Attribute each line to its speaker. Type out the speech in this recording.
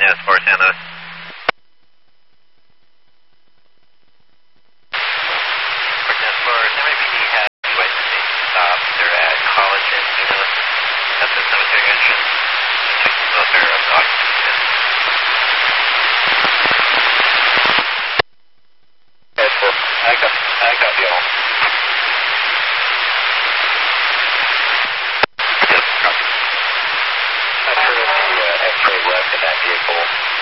Speaker 1: 4 San Luis. NYPD has witnessing stops. They're at College and Enos at the cemetery entrance. Both are occupied. I copy all. Yep, copy. I've heard of the X-ray left in that vehicle.